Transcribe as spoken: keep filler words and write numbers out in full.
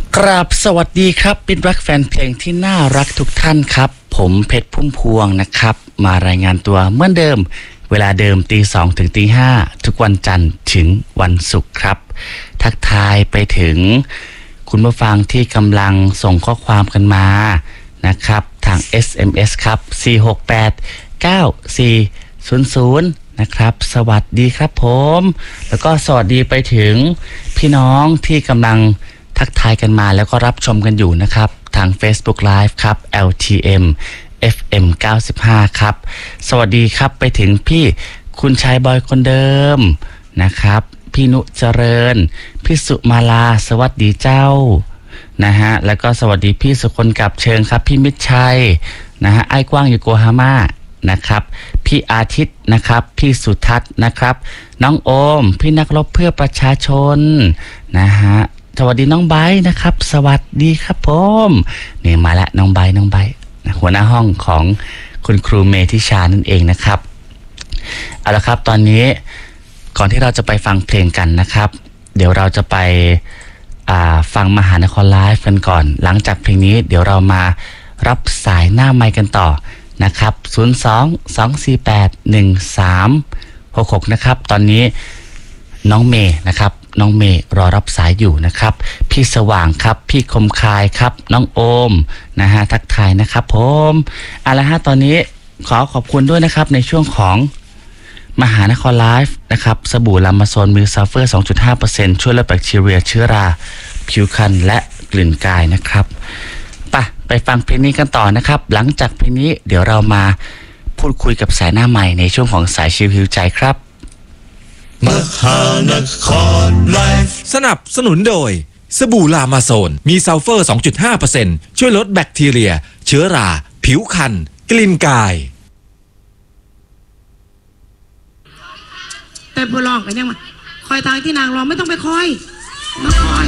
กราบสวัสดีครับเป็นรักแฟนเพลงที่น่ารักทุกท่านครับผมเพชรพุ่มพวงนะครับมารายงานตัวเหมือนเดิมเวลาเดิมตีสองถึงตีห้าทุกวันจันทร์ถึงวันศุกร์ครับทักทายไปถึงคุณผู้ฟังที่กำลังส่งข้อความกันมานะครับทาง เอส เอ็ม เอส ครับสี่ หก แปด เก้า สี่ ศูนย์ ศูนย์นะครับสวัสดีครับผมแล้วก็สวัสดีไปถึงพี่น้องที่กำลังทักทายกันมาแล้วก็รับชมกันอยู่นะครับทาง Facebook Live ครับ แอล ที เอ็ม เอฟ เอ็ม เก้าสิบห้า ครับสวัสดีครับไปถึงพี่คุณชายบอยคนเดิมนะครับพี่นุเจริญพี่สุมาลาสวัสดีเจ้านะฮะแล้วก็สวัสดีพี่สุคนกับเชิงครับพี่มิตรชัยนะฮะไอ้กว้างอยู่โกฮาม่านะครับพี่อาทิตย์นะครับพี่สุทัศน์นะครับน้องโอมพี่นักรบเพื่อประชาชนนะฮะสวัสดีน้องไบร์ทนะครับสวัสดีครับผมนี่มาแล้วน้องไบร์ทน้องไบร์ทหัวหน้าห้องของคุณครูเมธิชานั่นเองนะครับเอาละครับตอนนี้ก่อนที่เราจะไปฟังเพลงกันนะครับเดี๋ยวเราจะไปฟังมหานครไลฟ์กันก่อนหลังจากเพลงนี้เดี๋ยวเรามารับสายหน้าไมค์กันต่อนะครับศูนย์ สอง สอง สี่ แปด หนึ่ง สาม หก หกนะครับตอนนี้น้องเมย์นะครับน้องเมย์รอรับสายอยู่นะครับพี่สว่างครับพี่คมคายครับน้องโอมนะฮะทักทายนะครับผมเอาละฮะตอนนี้ขอขอบคุณด้วยนะครับในช่วงของมหานครไลฟ์นะครับสบู่ลามาโซนมิลซัลเฟอร์ สองจุดห้าเปอร์เซ็นต์ ช่วยลดแบคทีเรียเชื้อราผิวคันและกลิ่นกายนะครับไปไปฟังเพลงนี้กันต่อนะครับหลังจากเพลงนี้เดี๋ยวเรามาพูดคุยกับสายหน้าใหม่ในช่วงของสายชิลฮิวใจครับมหานครไลฟ์สนับสนุนโดยสบู่ลามาโซนมีซัลเฟอร์ สองจุดห้าเปอร์เซ็นต์ ช่วยลดแบคทีเรียเชื้อราผิวคันกลิ่นกายแต่พอลองกันยังมาคอยทางที่นางรองไม่ต้องไปคอยมาคอย